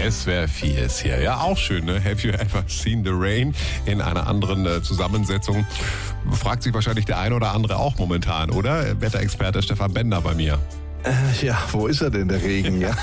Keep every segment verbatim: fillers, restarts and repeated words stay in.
S W R vier ist hier. Ja, auch schön, ne? Have you ever seen the rain? In einer anderen äh, Zusammensetzung. Fragt sich wahrscheinlich der eine oder andere auch momentan, oder? Wetterexperte Stefan Bender bei mir. Äh, ja, wo ist er denn, der Regen? Ja.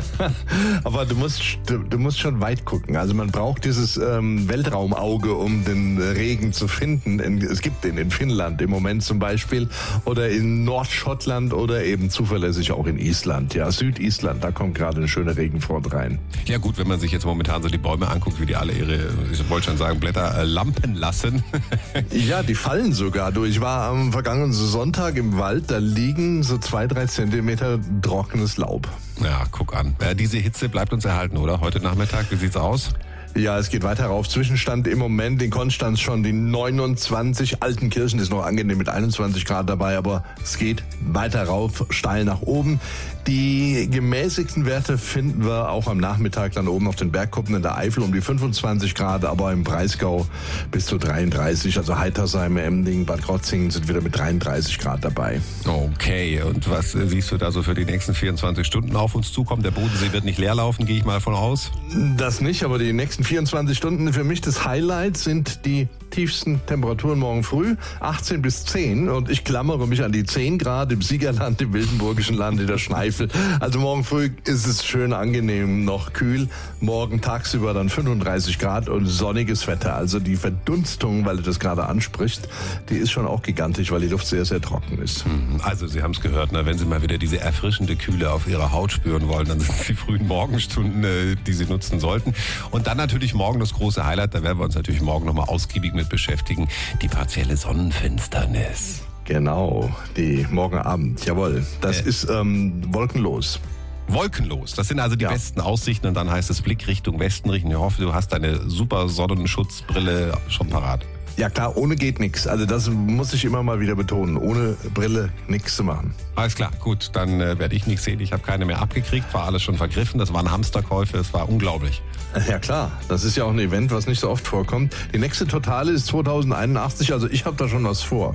Aber du musst, du, du musst schon weit gucken. Also man braucht dieses ähm, Weltraumauge, um den Regen zu finden. In, es gibt den in Finnland im Moment zum Beispiel oder in Nordschottland oder eben zuverlässig auch in Island. Ja, Südisland, da kommt gerade eine schöne Regenfront rein. Ja gut, wenn man sich jetzt momentan so die Bäume anguckt, wie die alle ihre, ich wollte schon sagen, Blätter äh, lampen lassen. Ja, die fallen sogar durch. Ich war am vergangenen Sonntag im Wald, da liegen so zwei, drei Zentimeter trockenes Laub. Ja, guck an. Ja, diese Hitze bleibt uns erhalten, oder? Heute Nachmittag, wie sieht's aus? Ja, es geht weiter rauf. Zwischenstand im Moment in Konstanz schon die neunundzwanzig. Altenkirchen ist noch angenehm mit einundzwanzig Grad dabei, aber es geht weiter rauf, steil nach oben. Die gemäßigten Werte finden wir auch am Nachmittag dann oben auf den Bergkuppen in der Eifel um die fünfundzwanzig Grad, aber im Breisgau bis zu dreiunddreißig. Also Heitersheim, Emding, Bad Krotzingen sind wieder mit dreiunddreißig Grad dabei. Okay, und was äh, siehst du da so für die nächsten vierundzwanzig Stunden auf uns zukommen? Der Bodensee wird nicht leer laufen, gehe ich mal von aus. Das nicht, aber die nächsten vierundzwanzig Stunden für mich das Highlight sind die tiefsten Temperaturen morgen früh, achtzehn bis zehn, und ich klammere mich an die zehn Grad im Siegerland, im Wildenburgischen Land, in der Schneifel. Also morgen früh ist es schön angenehm, noch kühl. Morgen tagsüber dann fünfunddreißig Grad und sonniges Wetter. Also die Verdunstung, weil du das gerade ansprichst, die ist schon auch gigantisch, weil die Luft sehr, sehr trocken ist. Also Sie haben es gehört, ne? Wenn Sie mal wieder diese erfrischende Kühle auf Ihrer Haut spüren wollen, dann sind es die frühen Morgenstunden, äh, die Sie nutzen sollten. Und dann natürlich morgen das große Highlight, da werden wir uns natürlich morgen nochmal ausgiebig mit beschäftigen, die partielle Sonnenfinsternis. Genau, die morgen Abend, jawohl. Das äh. ist ähm, wolkenlos. Wolkenlos, das sind also die Ja. besten Aussichten, und dann heißt es Blick Richtung Westen richten. Ich hoffe, du hast deine super Sonnenschutzbrille schon parat. Ja klar, ohne geht nichts. Also das muss ich immer mal wieder betonen. Ohne Brille nichts zu machen. Alles klar, gut, dann äh, werde ich nichts sehen. Ich habe keine mehr abgekriegt, war alles schon vergriffen. Das waren Hamsterkäufe, es war unglaublich. Ja klar, das ist ja auch ein Event, was nicht so oft vorkommt. Die nächste Totale ist zweitausendeinundachtzig, also ich habe da schon was vor.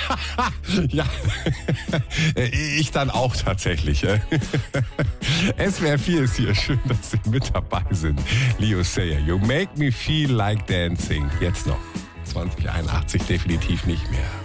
Ja, ich dann auch tatsächlich. S W R vier ist hier, schön, dass Sie mit dabei sind. Leo Sayer, You Make Me Feel Like Dancing. Jetzt noch. zwanzig einundachtzig definitiv nicht mehr.